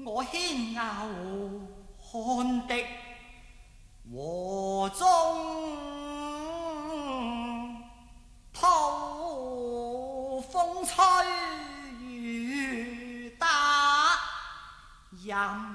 我牽牛看敵和中吐風吹雨打任